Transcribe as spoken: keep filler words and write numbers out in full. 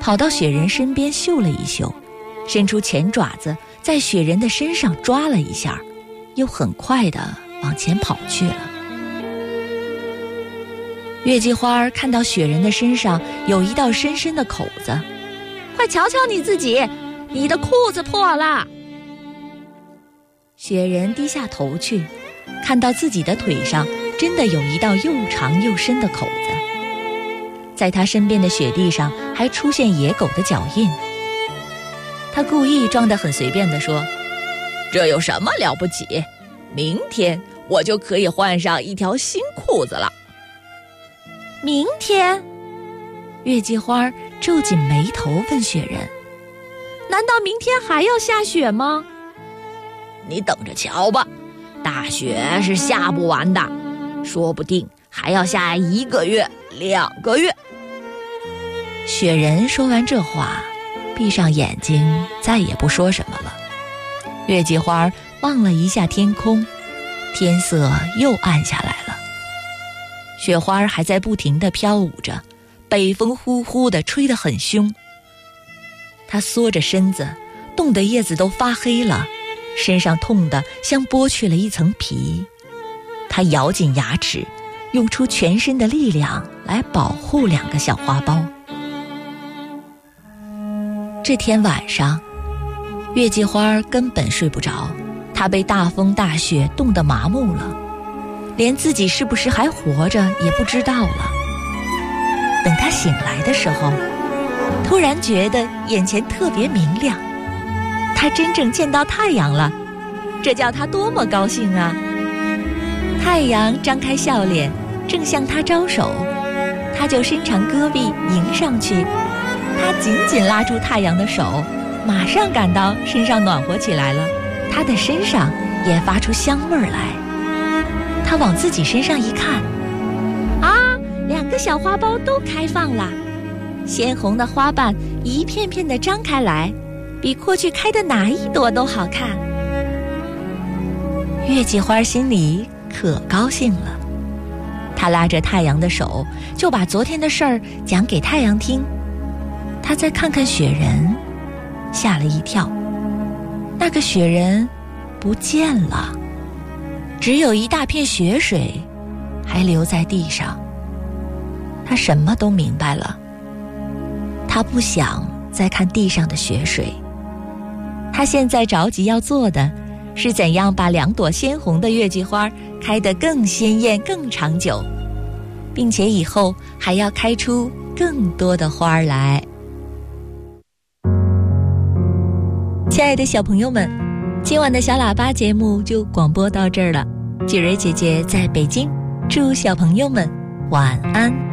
跑到雪人身边嗅了一嗅，伸出前爪子在雪人的身上抓了一下，又很快地往前跑去了。月季花看到雪人的身上有一道深深的口子，快瞧瞧你自己，你的裤子破了。雪人低下头去，看到自己的腿上真的有一道又长又深的口子，在他身边的雪地上还出现野狗的脚印。他故意装得很随便地说，这有什么了不起，明天我就可以换上一条新裤子了。明天？月季花皱紧眉头问雪人，难道明天还要下雪吗？你等着瞧吧，大雪是下不完的，说不定还要下一个月、两个月。雪人说完这话，闭上眼睛，再也不说什么了。月季花望了一下天空，天色又暗下来了。雪花还在不停地飘舞着，北风呼呼地吹得很凶。它缩着身子，冻得叶子都发黑了，身上痛得像剥去了一层皮。它咬紧牙齿，用出全身的力量来保护两个小花苞。这天晚上，月季花根本睡不着，她被大风大雪冻得麻木了，连自己是不是还活着也不知道了。等她醒来的时候，突然觉得眼前特别明亮，她真正见到太阳了，这叫她多么高兴啊！太阳张开笑脸，正向她招手，她就伸长胳膊迎上去。她紧紧拉住太阳的手，马上感到身上暖和起来了，她的身上也发出香味儿来。她往自己身上一看，啊，两个小花苞都开放了，鲜红的花瓣一片片地张开来，比过去开的哪一朵都好看。月季花心里可高兴了，她拉着太阳的手，就把昨天的事儿讲给太阳听。她再看看雪人，吓了一跳，那个雪人不见了，只有一大片雪水还留在地上。她什么都明白了，她不想再看地上的雪水，她现在着急要做的是怎样把两朵鲜红的月季花开得更鲜艳、更长久，并且以后还要开出更多的花来。亲爱的小朋友们，今晚的小喇叭节目就广播到这儿了。雪蕊姐姐在北京，祝小朋友们晚安。